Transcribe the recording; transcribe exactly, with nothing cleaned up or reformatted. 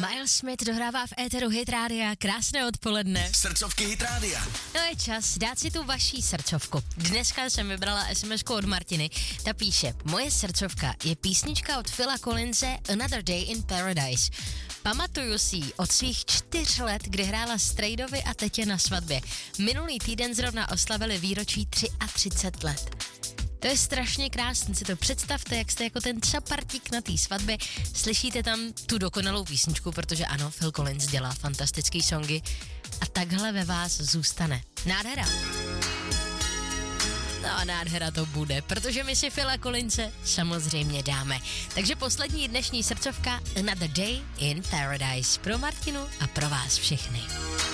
Miles Smith dohrává v éteru Hit Rádia. Krásné odpoledne. Srdcovky Hit Rádia. No je čas dát si tu vaší srdcovku. Dneska jsem vybrala SMSku od Martiny. Ta píše, moje srdcovka je písnička od Phila Collinse Another Day in Paradise. Pamatuju si ji od svých čtyř let, kdy hrála Strejdovi a tetě na svatbě. Minulý týden zrovna oslavili výročí třicet tři let. To je strašně krásný, si to představte, jak jste jako ten capartík na té svatbě, slyšíte tam tu dokonalou písničku, protože ano, Phil Collins dělá fantastický songy a takhle ve vás zůstane. Nádhera. No a nádhera to bude, protože my si Phila Collinse samozřejmě dáme. Takže poslední dnešní srdcovka Another Day in Paradise pro Martinu a pro vás všechny.